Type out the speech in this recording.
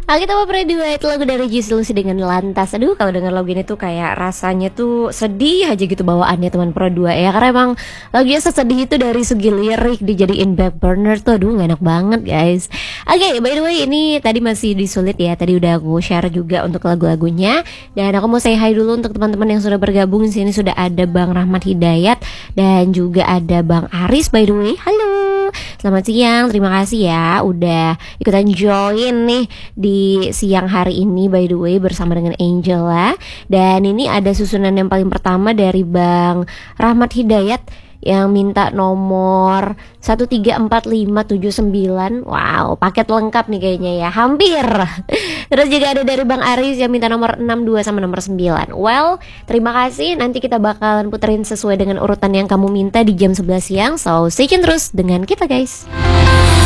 Oke, kita mau duet lagu dari Juicy Lucy dengan Lantas. Aduh, kalau denger lagu ini tuh kayak rasanya tuh sedih aja gitu bawaannya teman Pro 2 ya. Karena emang lagunya sesedih itu dari segi lirik dijadiin back burner tuh aduh gak enak banget guys. Oke, by the way ini tadi masih disulit ya. Tadi udah aku share juga untuk lagu-lagunya. Dan aku mau say hi dulu untuk teman-teman yang sudah bergabung di sini. Sudah ada Bang Rahmat Hidayat dan juga ada Bang Aris by the way. Halo. Selamat siang, terima kasih ya udah ikutan join nih di siang hari ini by the way bersama dengan Angela. Dan ini ada susunan yang paling pertama dari Bang Rahmat Hidayat yang minta nomor 1345579. Wow, paket lengkap nih kayaknya ya, hampir. Terus juga ada dari Bang Aris yang minta nomor 62 sama nomor 9. Well, terima kasih. Nanti kita bakalan puterin sesuai dengan urutan yang kamu minta di jam 11 siang. So, stay tune terus dengan kita guys.